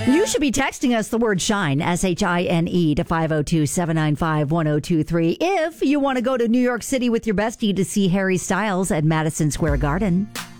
You should be texting us the word shine, SHINE, to 502-795-1023 if you want to go to New York City with your bestie to see Harry Styles at Madison Square Garden.